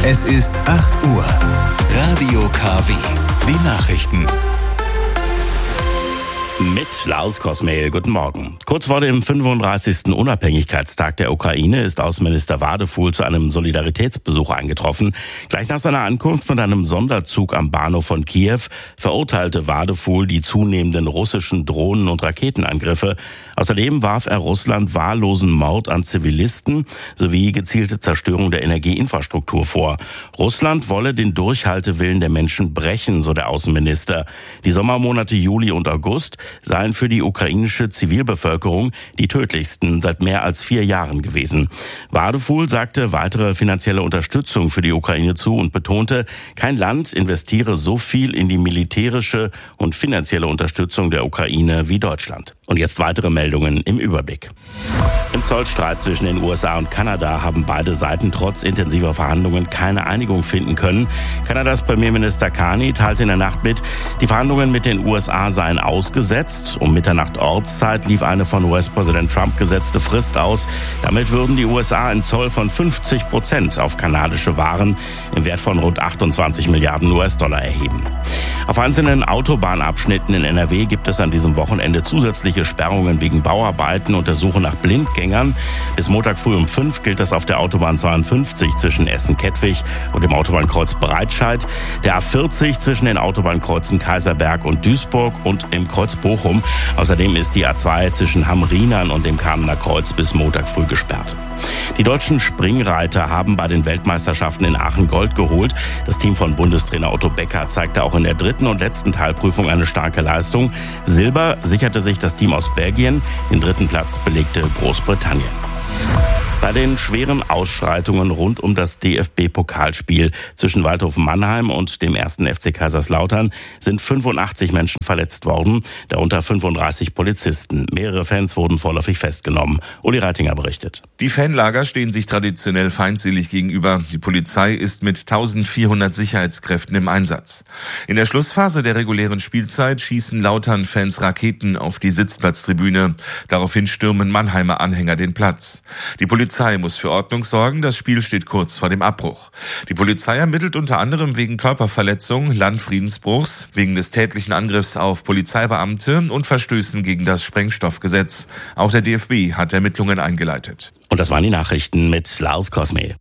Es ist 8 Uhr. Radio KW. Die Nachrichten. Mit Lars Kosmehl, guten Morgen. Kurz vor dem 35. Unabhängigkeitstag der Ukraine ist Außenminister Wadefuhl zu einem Solidaritätsbesuch eingetroffen. Gleich nach seiner Ankunft mit einem Sonderzug am Bahnhof von Kiew verurteilte Wadefuhl die zunehmenden russischen Drohnen- und Raketenangriffe. Außerdem warf er Russland wahllosen Mord an Zivilisten sowie gezielte Zerstörung der Energieinfrastruktur vor. Russland wolle den Durchhaltewillen der Menschen brechen, so der Außenminister. Die Sommermonate Juli und August seien für die ukrainische Zivilbevölkerung die tödlichsten seit mehr als 4 Jahren gewesen. Wadefuhl sagte weitere finanzielle Unterstützung für die Ukraine zu und betonte, kein Land investiere so viel in die militärische und finanzielle Unterstützung der Ukraine wie Deutschland. Und jetzt weitere Meldungen im Überblick. Im Zollstreit zwischen den USA und Kanada haben beide Seiten trotz intensiver Verhandlungen keine Einigung finden können. Kanadas Premierminister Carney teilte in der Nacht mit, die Verhandlungen mit den USA seien ausgesetzt. Um Mitternacht Ortszeit lief eine von US-Präsident Trump gesetzte Frist aus. Damit würden die USA einen Zoll von 50% auf kanadische Waren im Wert von rund 28 Milliarden US-Dollar erheben. Auf einzelnen Autobahnabschnitten in NRW gibt es an diesem Wochenende zusätzliche Sperrungen wegen Bauarbeiten und der Suche nach Blindgängern. Bis Montag früh um 5 gilt das auf der Autobahn 52 zwischen Essen-Kettwig und dem Autobahnkreuz Breitscheid, der A40 zwischen den Autobahnkreuzen Kaiserberg und Duisburg und im Kreuz Bochum. Außerdem ist die A2 zwischen Hamm-Riehnern und dem Kamener Kreuz bis Montag früh gesperrt. Die deutschen Springreiter haben bei den Weltmeisterschaften in Aachen Gold geholt. Das Team von Bundestrainer Otto Becker zeigte auch in der dritten und letzten Teilprüfung eine starke Leistung. Silber sicherte sich das Team aus Belgien, den dritten Platz belegte Großbritannien. Bei den schweren Ausschreitungen rund um das DFB-Pokalspiel zwischen Waldhof Mannheim und dem 1. FC Kaiserslautern sind 85 Menschen verletzt worden, darunter 35 Polizisten. Mehrere Fans wurden vorläufig festgenommen. Uli Reitinger berichtet. Die Fanlager stehen sich traditionell feindselig gegenüber. Die Polizei ist mit 1400 Sicherheitskräften im Einsatz. In der Schlussphase der regulären Spielzeit schießen Lautern-Fans Raketen auf die Sitzplatztribüne. Daraufhin stürmen Mannheimer Anhänger den Platz. Die Polizei muss für Ordnung sorgen, das Spiel steht kurz vor dem Abbruch. Die Polizei ermittelt unter anderem wegen Körperverletzung, Landfriedensbruchs, wegen des tätlichen Angriffs auf Polizeibeamte und Verstößen gegen das Sprengstoffgesetz. Auch der DFB hat Ermittlungen eingeleitet. Und das waren die Nachrichten mit Lars Kosmehl.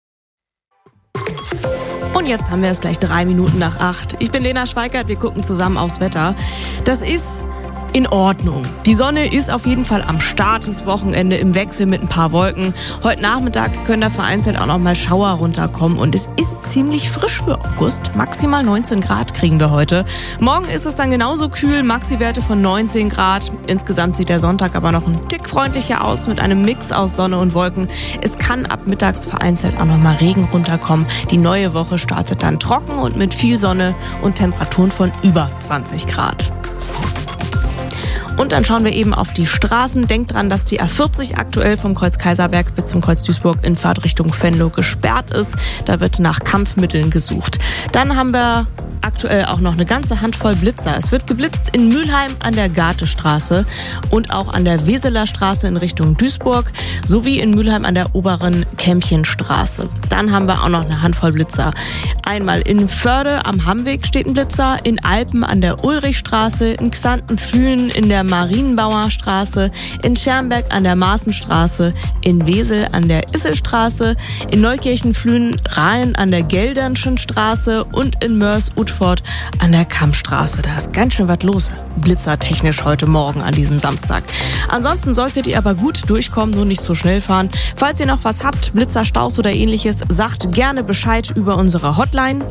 Und jetzt haben wir es gleich 3 Minuten nach 8. Ich bin Lena Schweikert, wir gucken zusammen aufs Wetter. Das ist in Ordnung. Die Sonne ist auf jeden Fall am Start, das Wochenende im Wechsel mit ein paar Wolken. Heute Nachmittag können da vereinzelt auch noch mal Schauer runterkommen und es ist ziemlich frisch für August. Maximal 19 Grad kriegen wir heute. Morgen ist es dann genauso kühl, Maxi-Werte von 19 Grad. Insgesamt sieht der Sonntag aber noch ein Tick freundlicher aus mit einem Mix aus Sonne und Wolken. Es kann ab mittags vereinzelt auch noch mal Regen runterkommen. Die neue Woche startet dann trocken und mit viel Sonne und Temperaturen von über 20 Grad. Und dann schauen wir eben auf die Straßen. Denkt dran, dass die A40 aktuell vom Kreuz Kaiserberg bis zum Kreuz Duisburg in Fahrtrichtung Venlo gesperrt ist. Da wird nach Kampfmitteln gesucht. Dann haben wir aktuell auch noch eine ganze Handvoll Blitzer. Es wird geblitzt in Mülheim an der Gartestraße und auch an der Weseler Straße in Richtung Duisburg sowie in Mülheim an der oberen Kämpchenstraße. Dann haben wir auch noch eine Handvoll Blitzer. Einmal in Förde am Hammweg steht ein Blitzer, in Alpen an der Ulrichstraße, in Xanten-Flühen in der Marienbauer Straße, in Schermberg an der Maaßenstraße, in Wesel an der Isselstraße, in Neukirchen-Flühen Rhein an der Geldernschen Straße und in Mörs-Utford an der Kammstraße. Da ist ganz schön was los, blitzertechnisch heute Morgen an diesem Samstag. Ansonsten solltet ihr aber gut durchkommen, nur nicht so schnell fahren. Falls ihr noch was habt, Blitzer, Staus oder ähnliches, sagt gerne Bescheid über unsere Hotline.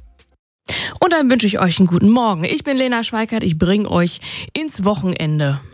Und dann wünsche ich euch einen guten Morgen. Ich bin Lena Schweikert, ich bringe euch ins Wochenende.